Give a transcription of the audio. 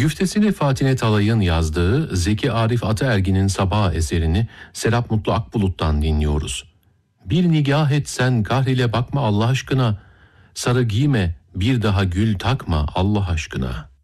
Güftesini Fatih Talay'ın yazdığı Zeki Arif Ataergin'in Sabah eserini Serap Mutlu Akbulut'tan dinliyoruz. Bir nigah etsen kahrile bakma Allah aşkına, sarı giyme bir daha gül takma Allah aşkına.